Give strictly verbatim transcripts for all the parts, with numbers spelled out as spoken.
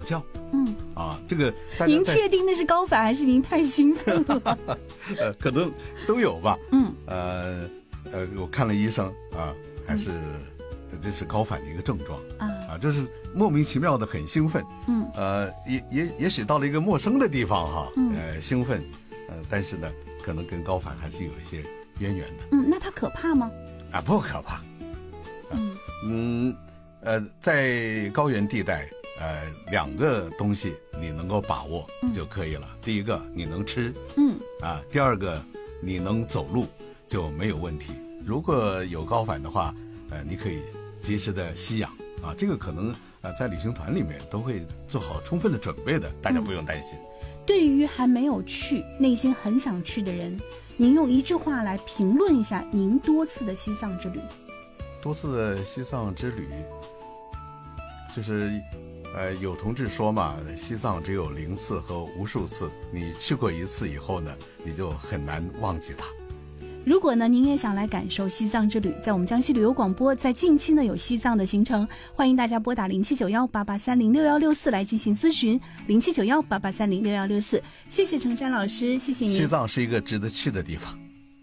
觉。 嗯啊，这个大家您确定那是高反还是您太兴奋了？ 呃，可能都有吧。 嗯， 呃呃，我看了医生啊，还是、嗯、这是高反的一个症状啊啊，就是莫名其妙的很兴奋。 嗯， 呃，也也也许到了一个陌生的地方哈， 嗯、 呃，兴奋，呃，但是呢，可能跟高反还是有一些渊源的。 嗯，那它可怕吗？ 啊，不可怕。啊、 嗯嗯呃，在高原地带。呃，两个东西你能够把握就可以了。嗯、第一个，你能吃， 嗯， 啊，第二个，你能走路就没有问题。如果有高反的话，呃，你可以及时的吸氧啊，这个可能呃在旅行团里面都会做好充分的准备的，大家不用担心。 嗯、对于还没有去、内心很想去的人，您用一句话来评论一下您多次的西藏之旅。 多次的西藏之旅，就是。呃，有同志说嘛，西藏只有零次和无数次，你去过一次以后呢，你就很难忘记它。 如果呢，您也想来感受西藏之旅，在我们江西旅游广播，在近期呢有西藏的行程，欢迎大家拨打零七九幺八八三零六幺六四来进行咨询，零七九幺八八三零六幺六四。谢谢程山老师，谢谢您。 西藏是一个值得去的地方。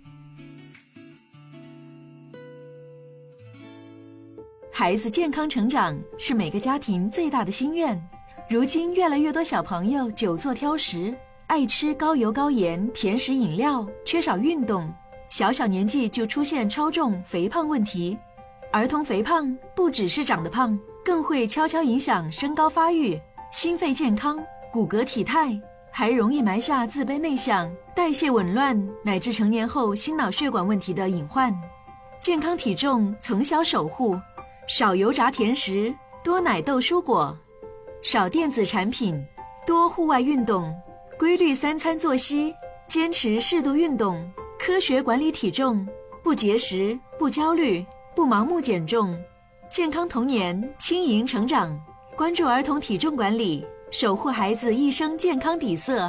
孩子健康成长是每个家庭最大的心愿。如今越来越多小朋友久坐挑食，爱吃高油高盐甜食饮料，缺少运动，小小年纪就出现超重肥胖问题。儿童肥胖不只是长得胖，更会悄悄影响身高发育、心肺健康、骨骼体态，还容易埋下自卑内向、代谢紊乱乃至成年后心脑血管问题的隐患。健康体重从小守护，少油炸甜食，多奶豆蔬果，少电子产品，多户外运动，规律三餐作息，坚持适度运动，科学管理体重，不节食，不焦虑，不盲目减重，健康童年，轻盈成长。关注儿童体重管理，守护孩子一生健康底色。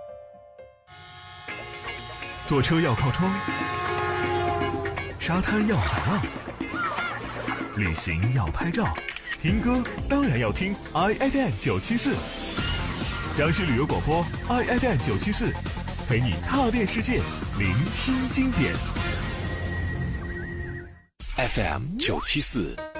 坐车要靠窗，沙滩要海浪，旅行要拍照，听歌当然要听 I F M 九七四，江西旅游广播 I F M 九七四，陪你踏遍世界，聆听经典。 F M 九七四。